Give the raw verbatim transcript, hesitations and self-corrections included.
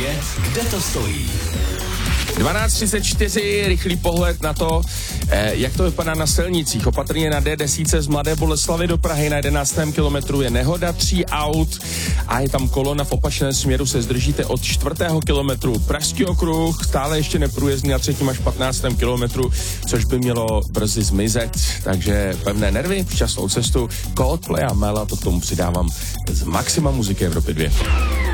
vědět, kde to stojí. dvanáct třicet čtyři, rychlý pohled na to, eh, jak to vypadá na silnicích. Opatrně na D deset z Mladé Boleslavi do Prahy na jedenáctém kilometru je nehoda tří aut a je tam kolona v opačném směru, se zdržíte od čtvrtého kilometru. Pražský okruh stále ještě neprůjezdný na třetím až patnáctém kilometru, což by mělo brzy zmizet, takže pevné nervy, šťastnou cestu. Coldplay a Mela, to k tomu přidávám z Maxima muziky Evropy dva.